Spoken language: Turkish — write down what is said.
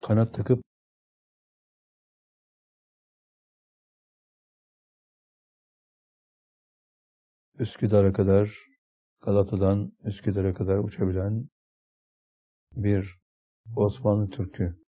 kanat takıp Üsküdar'a kadar, Galata'dan Üsküdar'a kadar uçabilen bir Osmanlı Türk'ü.